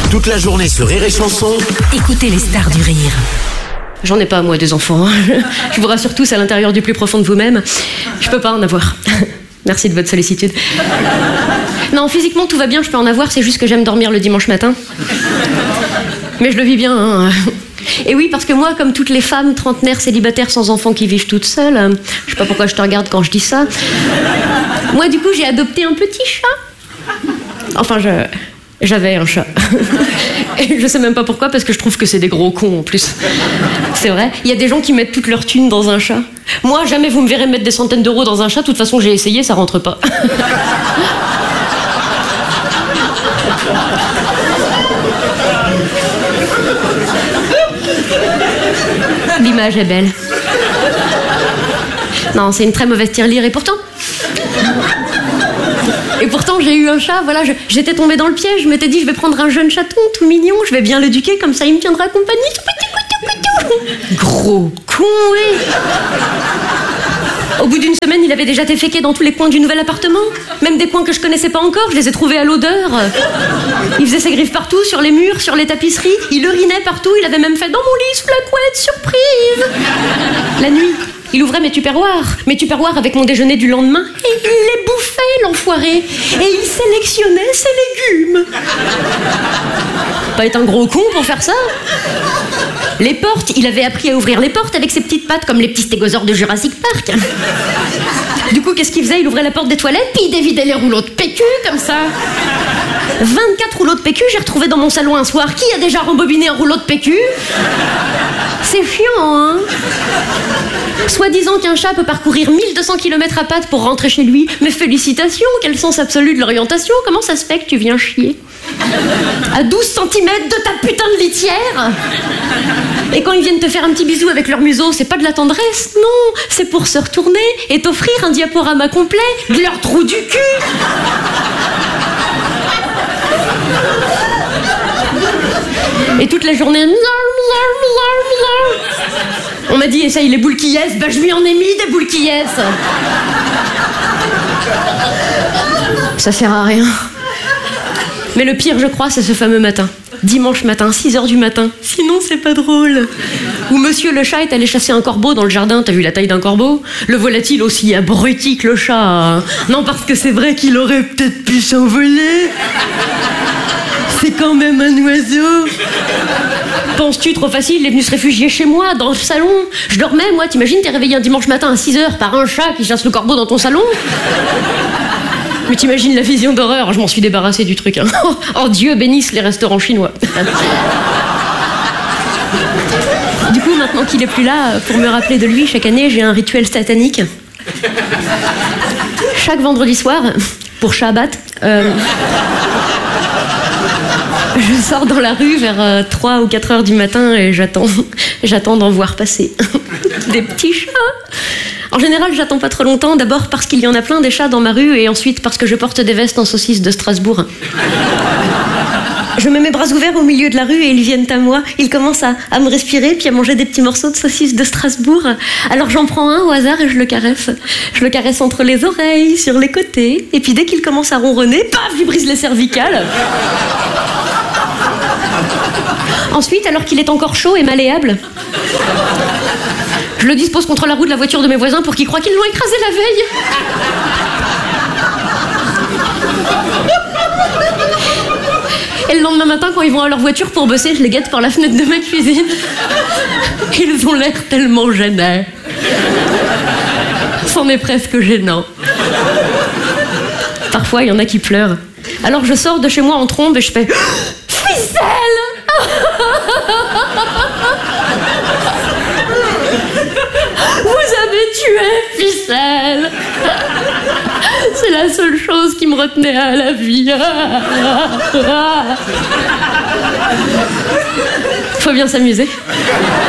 Toute la journée sur Rire et Chanson. Écoutez les stars du rire. J'en ai pas, moi, des enfants. Je vous rassure tous, à l'intérieur du plus profond de vous-même, je peux pas en avoir. Merci de votre sollicitude. Non, physiquement, tout va bien, je peux en avoir, c'est juste que j'aime dormir le dimanche matin. Mais je le vis bien, hein. Et oui, parce que moi, comme toutes les femmes trentenaires célibataires sans enfants qui vivent toutes seules, je sais pas pourquoi je te regarde quand je dis ça, moi, du coup, j'ai adopté un petit chat. Enfin, j'avais un chat. Et je sais même pas pourquoi, parce que je trouve que c'est des gros cons en plus. C'est vrai, il y a des gens qui mettent toute leur thune dans un chat. Moi, jamais vous me verrez mettre des centaines d'euros dans un chat. De toute façon, j'ai essayé, ça rentre pas. L'image est belle. Non, c'est une très mauvaise tirelire, et pourtant... Et pourtant, j'ai eu un chat, voilà, j'étais tombée dans le piège, je m'étais dit, je vais prendre un jeune chaton tout mignon, je vais bien l'éduquer, comme ça il me tiendra compagnie, tout petit. Gros con, oui. Au bout d'une semaine, il avait déjà déféqué dans tous les coins du nouvel appartement, même des coins que je connaissais pas encore, je les ai trouvés à l'odeur. Il faisait ses griffes partout, sur les murs, sur les tapisseries, il urinait partout, il avait même fait dans mon lit sous la couette, surprise. La nuit, il ouvrait mes tupperwares avec mon déjeuner du lendemain, et il les bouffait, l'enfoiré, et il sélectionnait ses légumes. Pas être un gros con pour faire ça. Les portes, il avait appris à ouvrir les portes avec ses petites pattes, comme les petits stégosaures de Jurassic Park. Du coup, qu'est-ce qu'il faisait? Il ouvrait la porte des toilettes, puis il dévidait les rouleaux de PQ, comme ça. 24 rouleaux de PQ, j'ai retrouvé dans mon salon un soir. Qui a déjà rembobiné un rouleau de PQ? C'est chiant, hein? Soi-disant qu'un chat peut parcourir 1200 km à pattes pour rentrer chez lui. Mais félicitations, quel sens absolu de l'orientation. Comment ça se fait que tu viens chier à 12 cm de ta putain de litière? Et quand ils viennent te faire un petit bisou avec leur museau, c'est pas de la tendresse, non, c'est pour se retourner et t'offrir un diaporama complet de leur trou du cul. Et toute la journée... On m'a dit, essaye les boules qui yes, bah je lui en ai mis des boules qui yes. Ça sert à rien. Mais le pire, je crois, c'est ce fameux matin. Dimanche matin, 6h du matin. Sinon, c'est pas drôle. Où monsieur le chat est allé chasser un corbeau dans le jardin. T'as vu la taille d'un corbeau? Le voilà-t-il aussi abruti que le chat, hein? Non, parce que c'est vrai qu'il aurait peut-être pu s'envoler. C'est quand même un oiseau. Penses-tu trop facile? Il est venu se réfugier chez moi, dans le salon. Je dormais, moi. T'imagines, t'es réveillé un dimanche matin à 6h par un chat qui chasse le corbeau dans ton salon? Mais t'imagines la vision d'horreur? Je m'en suis débarrassée du truc, hein. Oh, Dieu bénisse les restaurants chinois. Du coup, maintenant qu'il est plus là, pour me rappeler de lui, chaque année, j'ai un rituel satanique. Chaque vendredi soir, pour Shabbat, je sors dans la rue vers 3 ou 4 heures du matin et j'attends d'en voir passer des petits chats. En général, j'attends pas trop longtemps, d'abord parce qu'il y en a plein des chats dans ma rue et ensuite parce que je porte des vestes en saucisse de Strasbourg. Je mets mes bras ouverts au milieu de la rue et ils viennent à moi. Ils commencent à me respirer puis à manger des petits morceaux de saucisse de Strasbourg. Alors j'en prends un au hasard et je le caresse. Je le caresse entre les oreilles, sur les côtés. Et puis dès qu'il commence à ronronner, paf, il brise les cervicales. Ensuite, alors qu'il est encore chaud et malléable, je le dispose contre la roue de la voiture de mes voisins pour qu'ils croient qu'ils l'ont écrasé la veille. Et le lendemain matin, quand ils vont à leur voiture pour bosser, je les guette par la fenêtre de ma cuisine. Ils ont l'air tellement gênés. C'en est presque gênant. Parfois, il y en a qui pleurent. Alors je sors de chez moi en trombe et je fais... Ficelle! Vous avez tué Ficelle! C'est la seule chose qui me retenait à la vie. Faut bien s'amuser.